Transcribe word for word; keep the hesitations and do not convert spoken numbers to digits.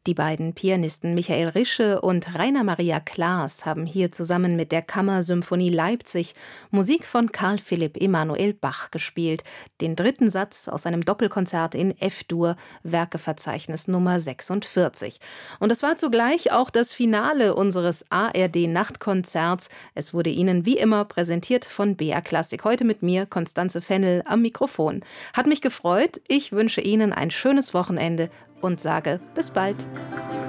Die beiden Pianisten Michael Rische und Rainer Maria Claesz haben hier zusammen mit der Kammersymphonie Leipzig Musik von Carl Philipp Emanuel Bach gespielt, den dritten Satz aus einem Doppelkonzert in F-Dur, Werkeverzeichnis Nummer sechsundvierzig. Und es war zugleich auch das Finale unseres A R D-Nachtkonzerts. Es wurde Ihnen wie immer präsentiert von B R Klassik. Heute mit mir, Constanze Fennel, am Mikrofon. Hat mich gefreut. Ich wünsche Ihnen ein schönes Wochenende und sage bis bald.